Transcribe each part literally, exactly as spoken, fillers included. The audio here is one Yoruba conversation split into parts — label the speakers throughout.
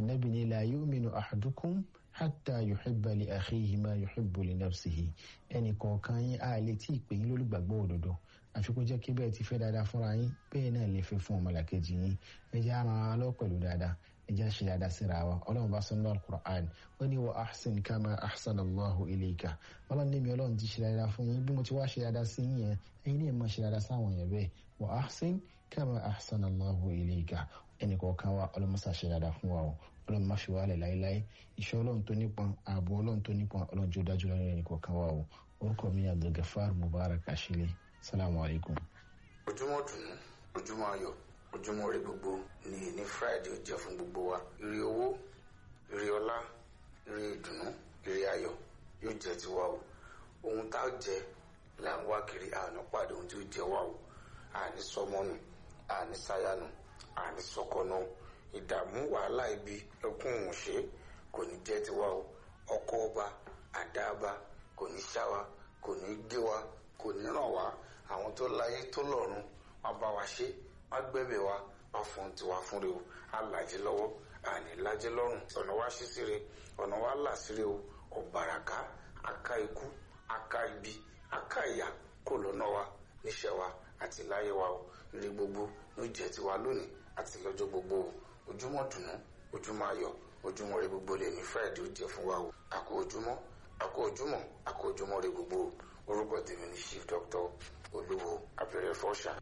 Speaker 1: Ànábì ní la yu'minu ahadukum hatta yuhibba li akhihi ma yuhibbu li nafsihi. Ẹnì kọ̀ọ̀kan yín a lè tí ì pè yín lólùgbàgbọ́ òdodo àfi kó jẹ́ kí bẹ́ẹ̀ ti fẹ́ dáadáa fúnra yín bẹ́ẹ̀ náà lè fẹ́ fún ọmọlàkejì yín. Ẹ jẹ́ ara wa lọ pẹ̀lú dáadáa, ẹ jẹ́ ṣe dáadáa síra wa. Ọlọ́run bá sọ nínú al-Qur'an, ó ní wa ahsin kama ahsana Allahu ilayka. Ọlọ́run ní mi Ọlọ́run ti ṣe dáadáa fún yín bí mo ti wá ṣe dáadáa sí yín yẹn, ẹ̀yin ní ẹ máa ṣe dáadáa sáwọn yẹn bẹ́ẹ̀. Wa ahsin kama ahsana Allahu ilayka. Ẹnì kọ̀ọ̀kan wa Ọlọ́run máa ṣe dáadáa fún wa o. Ọlọ́run má fi wálẹ̀ láéláé. Ìṣọ́ Ọlọ́run tó nípọn, ààbò Ọlọ́run tó nípọn, Ọlọ́run jó dájú lórí ẹnì kọ̀ọ̀kan wa o. Orúkọ mi Abdulgafar Mubarak Ashile. Assalamu alaikum.
Speaker 2: Ojúmọ́ dùnú, ojúmọ́ ayọ̀, ojúmọ́ ire gbogbo ni ní Friday ó jẹ́ fún gbogbo wa. Ire owó, ire ọlá, ire ìdùnnú, ire ayọ̀ yóò jẹ́ tiwa o. Ohun tá a jẹ là ń wá kiri, àná pàdé ohun tí ó jẹ wá o. Àní sọmọnù, àní sáyánù, àní sọkọnù. Ìdààmú wàhálà ibi ẹkún òṣè kò ní jẹ́ tiwa o. Ọkọ ọba àdáàbá kò ní ṣá wa, kò ní gé wa, kò ní ràn wá. Àwọn tó láyé tó lọ́run wọ́n bá wa ṣe, wọ́n gbẹ́bẹ̀ wa, wọ́n fún tiwa fún rẹ o. Alájẹ lọ́wọ́, àní lájẹ lọ́rùn. Ọ̀nà wa ṣí síre, ọ̀nà wa là síre o. Ọ̀bàràká, aká ikú, aká ibi, aká ìyà kò lọ́nà wa, níṣẹ́ wa àti láyé wa o. Ire gbogbo ló jẹ́ tiwa lónìí àti lọ́jọ́ gbogbo o. Ojúmọ́ dùnú, ojúmọ́ ayọ̀, ojúmọ́ ire gbogbo lè ní Friday ó jẹ́ fún wa o. Àkó ojúmọ́, àkó ojúmọ́, àkó ojúmọ́ ire gbogbo o. Orúkọ tèmi ni Chief Doctor Olúwo Abẹ́rẹ́ Fọ́ṣà.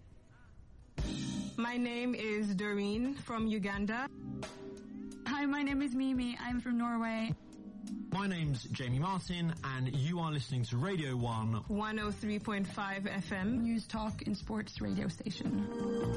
Speaker 3: My name is Doreen from Uganda.
Speaker 4: Hi, my name is Mimi. I'm from Norway.
Speaker 5: My name's Jamie Martin, and you are listening to Radio one.
Speaker 3: one oh three point five F M.
Speaker 4: News Talk and Sports radio station.